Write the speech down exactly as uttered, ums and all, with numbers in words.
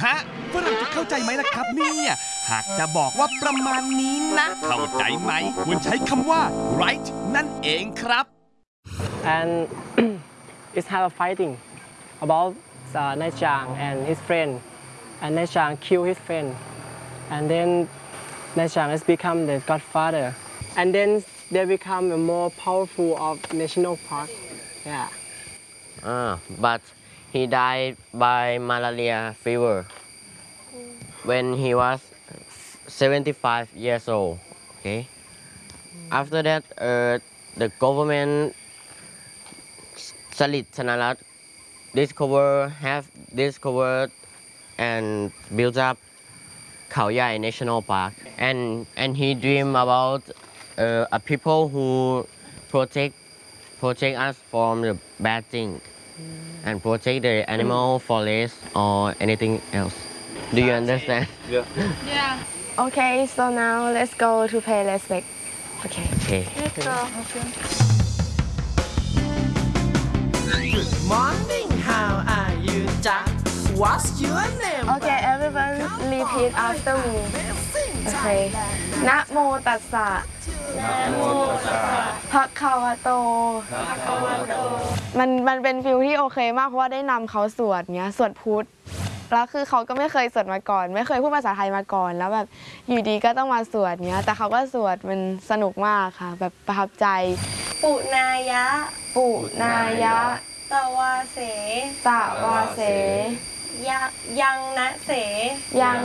ฮะฝรั่งจะเข้าใจไหมล่ะครับเนี่ยหากจะบอกว่าประมาณนี้นะเข้าใจไหมควรใช้คำว่า right นั่นเองครับ and it's have a fighting about uh, Nai Chang and his friend and Nai Chang kill his friend and then Nai Chang has become the godfather and then they become a more powerful of national park yeah uh, but he died by malaria fever when he was seventy-five years old. Okay. After that, uh, the government Salit Thanarat discover have discovered and built up Khao Yai National Park, and and he dream about uh, a people who protect protect us from the bad thing and protect the animal forest or anything else. Do you understand? Yeah. Yeah. Okay, so now let's go to pay respect. Okay. Okay. Let's go. Good morning, how are you, Jack? What's your name? Okay, everyone repeat after me. Okay. นะโมตัสสะภะคะวะโตมันมันเป็นฟิลที่โอเคมากเพราะว่าได้นำเขาสวดเนี้ยสวดพุทธแล้วคือเขาก็ไม่เคยสวดมาก่อนไม่เคยพูดภาษาไทยมาก่อนแล้วแบบอยู่ดีก็ต้องมาสวดเนี้ยแต่เขาก็สวดมันสนุกมากค่ะแบบประทับใจปุนายะปุนายะตวาเสสะวาเสยะยังนะเสยัง